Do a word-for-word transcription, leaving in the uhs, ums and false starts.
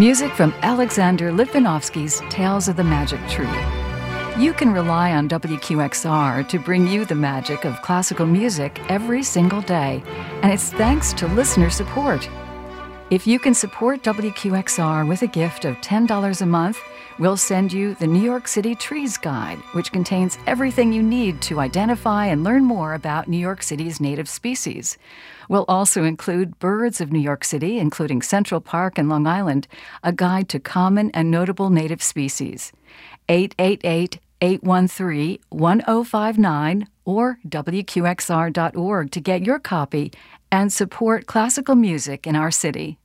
Music from Alexander Litvinovsky's Tales of the Magic Tree. You can rely on W Q X R to bring you the magic of classical music every single day, and it's thanks to listener support. If you can support W Q X R with a gift of ten dollars a month, we'll send you the New York City Trees Guide, which contains everything you need to identify and learn more about New York City's native species. We'll also include Birds of New York City, including Central Park and Long Island, a guide to common and notable native species. eight eight eight, eight one three, one zero five nine or W Q X R dot org to get your copy and support classical music in our city.